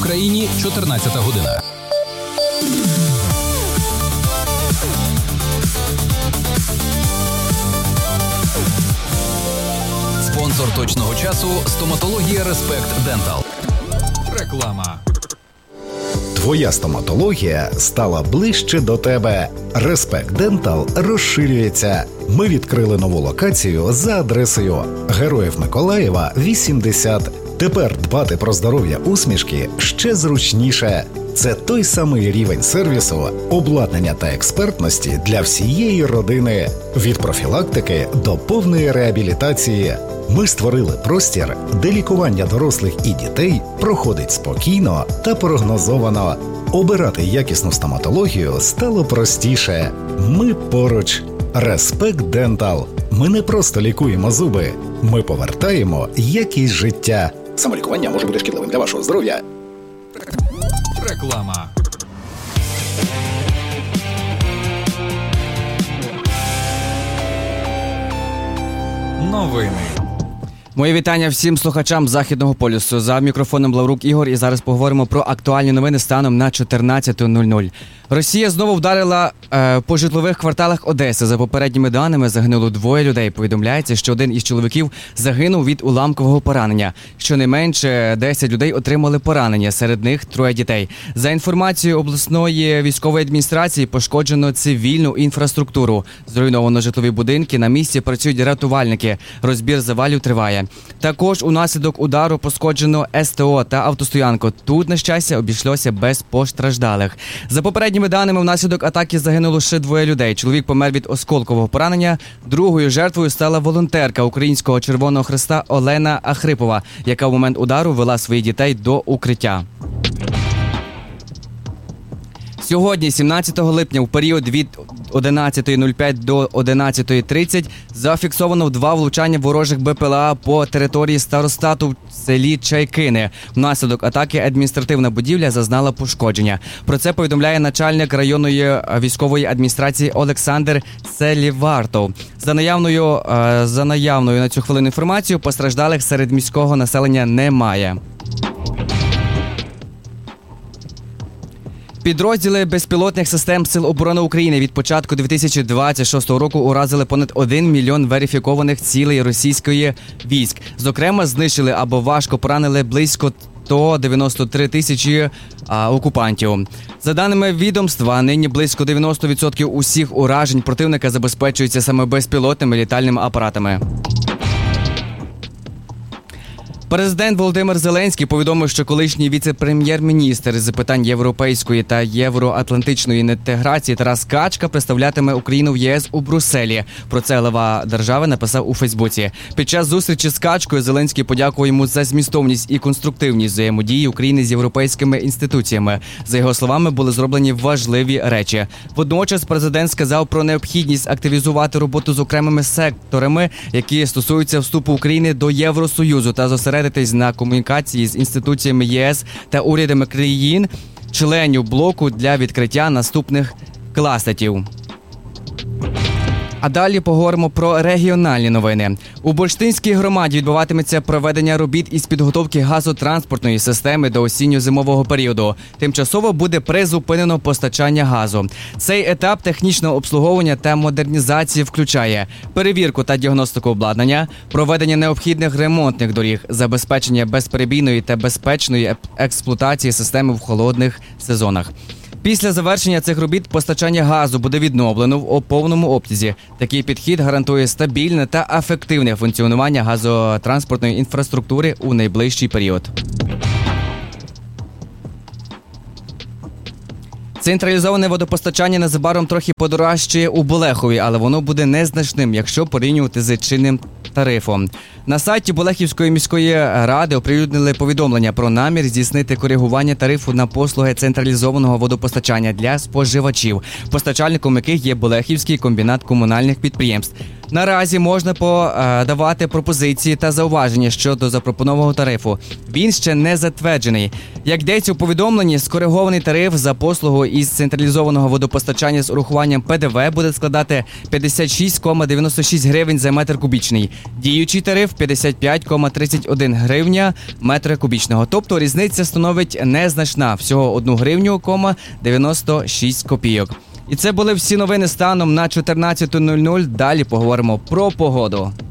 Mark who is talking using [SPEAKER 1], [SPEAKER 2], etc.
[SPEAKER 1] Україні 14 година. Спонсор точного часу – стоматологія Респект Дентал. Реклама.
[SPEAKER 2] Твоя стоматологія стала ближче до тебе. Респект Дентал розширюється. Ми відкрили нову локацію за адресою Героїв Миколаєва, 80. Тепер дбати про здоров'я усмішки ще зручніше. Це той самий рівень сервісу, обладнання та експертності для всієї родини. Від профілактики до повної реабілітації. Ми створили простір, де лікування дорослих і дітей проходить спокійно та прогнозовано. Обирати якісну стоматологію стало простіше. Ми поруч. Респект Дентал. Ми не просто лікуємо зуби. Ми повертаємо якість життя. Самолікування може бути шкідливим для вашого здоров'я.
[SPEAKER 1] Реклама. Новини.
[SPEAKER 3] Моє вітання всім слухачам Західного полюсу. За мікрофоном Лаврук Ігор, і зараз поговоримо про актуальні новини станом на 14:00. Росія знову вдарила по житлових кварталах Одеси. За попередніми даними загинуло 2 людей. Повідомляється, що один із чоловіків загинув від уламкового поранення. Щонайменше 10 людей отримали поранення, серед них 3 дітей. За інформацією обласної військової адміністрації, пошкоджено цивільну інфраструктуру. Зруйновано житлові будинки, на місці працюють рятувальники. Розбір завалів триває. Також унаслідок удару пошкоджено СТО та автостоянку. Тут, на щастя, обійшлося без постраждалих. За попередніми даними, внаслідок атаки загинуло ще 2 людей. Чоловік помер від осколкового поранення. Другою жертвою стала волонтерка Українського Червоного Хреста Олена Ахрипова, яка в момент удару вела своїх дітей до укриття. Сьогодні, 17 липня, в період від 11:05 до 11:30 зафіксовано 2 влучання ворожих БПЛА по території старостату в селі Чайкини. Внаслідок атаки адміністративна будівля зазнала пошкодження. Про це повідомляє начальник районної військової адміністрації Олександр Селівартов. За наявною на цю хвилину інформацією, постраждалих серед міського населення немає. Підрозділи безпілотних систем Сил оборони України від початку 2026 року уразили понад 1 мільйон верифікованих цілей російської військ. Зокрема, знищили або важко поранили близько 193 тисячі окупантів. За даними відомства, нині близько 90% усіх уражень противника забезпечуються саме безпілотними літальними апаратами. Президент Володимир Зеленський повідомив, що колишній віце-прем'єр-міністр з питань європейської та євроатлантичної інтеграції Тарас Качка представлятиме Україну в ЄС у Брюсселі. Про це глава держави написав у Фейсбуці. Під час зустрічі з Качкою Зеленський подякував йому за змістовність і конструктивність взаємодії України з європейськими інституціями. За його словами, були зроблені важливі речі. Водночас президент сказав про необхідність активізувати роботу з окремими секторами, які стосуються вступу України до Євросоюзу, та зосередитись на комунікації з інституціями ЄС та урядами країн-членів блоку для відкриття наступних кластерів. А далі поговоримо про регіональні новини. У Бурштинській громаді відбуватиметься проведення робіт із підготовки газотранспортної системи до осінньо-зимового періоду. Тимчасово буде призупинено постачання газу. Цей етап технічного обслуговування та модернізації включає перевірку та діагностику обладнання, проведення необхідних ремонтних доріг, забезпечення безперебійної та безпечної експлуатації системи в холодних сезонах. Після завершення цих робіт постачання газу буде відновлено в повному обсязі. Такий підхід гарантує стабільне та ефективне функціонування газотранспортної інфраструктури у найближчий період. Централізоване водопостачання незабаром трохи подорожчає у Болехові, але воно буде незначним, якщо порівнювати з чинним тарифом. На сайті Болехівської міської ради оприлюднили повідомлення про намір здійснити коригування тарифу на послуги централізованого водопостачання для споживачів, постачальником яких є Болехівський комбінат комунальних підприємств. Наразі можна подавати пропозиції та зауваження щодо запропонованого тарифу. Він ще не затверджений. Як йдеться у повідомленні, скоригований тариф за послугу із централізованого водопостачання з урахуванням ПДВ буде складати 56,96 гривень за метр кубічний. Діючий тариф 55,31 гривня метра кубічного. Тобто різниця становить незначна, всього 1 гривню, 96 копійок. І це були всі новини станом на 14:00. Далі поговоримо про погоду.